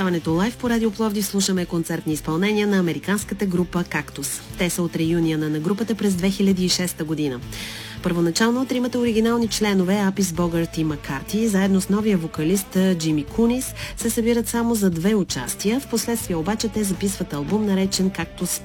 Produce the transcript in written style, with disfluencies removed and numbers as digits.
предаването Лайв по Радио Пловдив слушаме концертни изпълнения на американската група Кактус. Те са от реюнията на групата през 2006 година. Първоначално тримата оригинални членове Апис Богарт и Маккарти, заедно с новия вокалист Джими Кунис, се събират само за 2 участия. Впоследствие обаче те записват албум, наречен Кактус